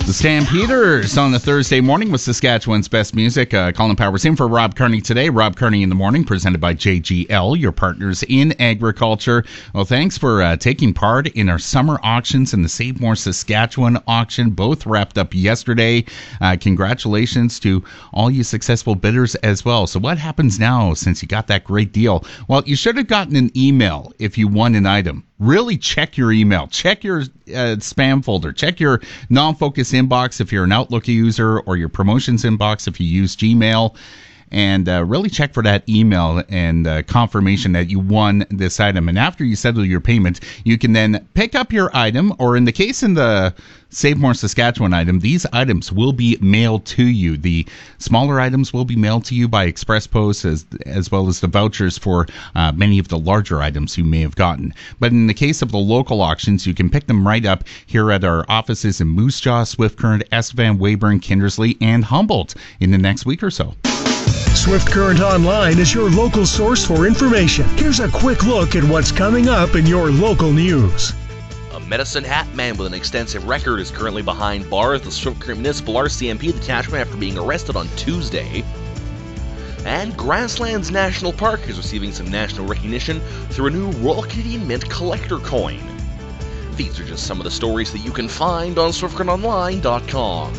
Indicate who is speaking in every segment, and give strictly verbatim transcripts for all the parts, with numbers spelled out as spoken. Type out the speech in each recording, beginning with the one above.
Speaker 1: The Stampeders on a Thursday morning with Saskatchewan's best music. Uh, Colin Powers in for Rob Kearney today. Rob Kearney in the morning, presented by J G L, your partners in agriculture. Well, thanks for uh, taking part in our summer auctions and the Save More Saskatchewan auction. Both wrapped up yesterday. Uh, congratulations to all you successful bidders as well. So what happens now since you got that great deal? Well, you should have gotten an email if you won an item. Really check your email. Check your uh, spam folder. Check your non-focus inbox if you're an Outlook user, or your promotions inbox if you use Gmail. And uh, really check for that email and uh, confirmation that you won this item. And after you settle your payment, you can then pick up your item, or in the case in the Save More Saskatchewan item, these items will be mailed to you. The smaller items will be mailed to you by express post, as, as well as the vouchers for uh, many of the larger items you may have gotten. But in the case of the local auctions, you can pick them right up here at our offices in Moose Jaw, Swift Current, Estevan, Weyburn, Kindersley, and Humboldt in the next week or so.
Speaker 2: Swift Current Online is your local source for information. Here's a quick look at what's coming up in your local news.
Speaker 3: A Medicine Hat man with an extensive record is currently behind bars at the Swift Current Municipal R C M P detachment after being arrested on Tuesday. And Grasslands National Park is receiving some national recognition through a new Royal Canadian Mint collector coin. These are just some of the stories that you can find on swift current online dot com.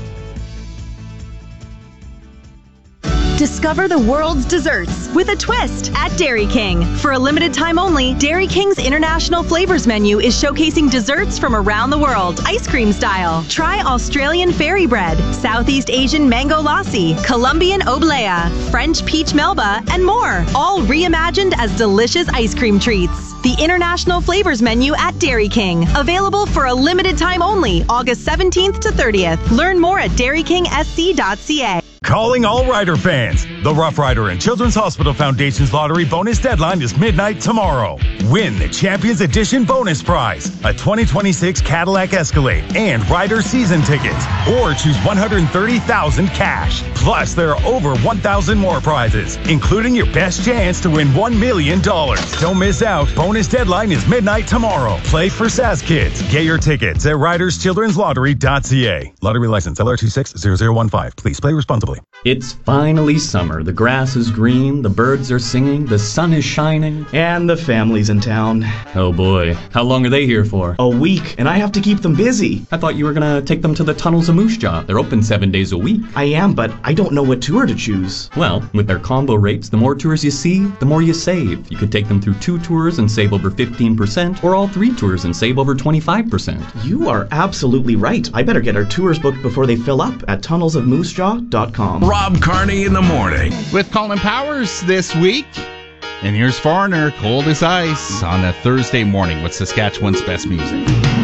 Speaker 4: Discover the world's desserts with a twist at Dairy King. For a limited time only, Dairy King's International Flavors menu is showcasing desserts from around the world, ice cream style. Try Australian fairy bread, Southeast Asian mango lassi, Colombian oblea, French peach melba, and more, all reimagined as delicious ice cream treats. The International Flavors menu at Dairy King. Available for a limited time only, August seventeenth to thirtieth. Learn more at dairy king s c dot c a.
Speaker 5: Calling all Rider fans. The Rough Rider and Children's Hospital Foundation's lottery bonus deadline is midnight tomorrow. Win the Champions Edition bonus prize, a twenty twenty-six Cadillac Escalade and Rider season tickets, or choose one hundred thirty thousand dollars cash. Plus, there are over one thousand more prizes, including your best chance to win one million dollars. Don't miss out. Bonus deadline is midnight tomorrow. Play for S A S Kids. Get your tickets at riders children's lottery dot c a. Lottery license L R two six zero zero one five. Please play responsibly.
Speaker 6: It's finally summer. The grass is green, the birds are singing, the sun is shining.
Speaker 7: And the family's in town.
Speaker 6: Oh boy. How long are they here for?
Speaker 7: A week, and I have to keep them busy.
Speaker 6: I thought you were gonna take them to the tunnels of Moose Jaw. They're open seven days a week.
Speaker 7: I am, but I don't know what tour to choose.
Speaker 6: Well, with their combo rates, the more tours you see, the more you save. You could take them through two tours and save over fifteen percent, or all three tours and save over twenty-five percent.
Speaker 7: You are absolutely right. I better get our tours booked before they fill up at tunnels of moose jaw dot com.
Speaker 8: Rob Kearney in the morning
Speaker 1: with Colin Powers this week. And here's Foreigner, Cold as Ice, on a Thursday morning with Saskatchewan's best music.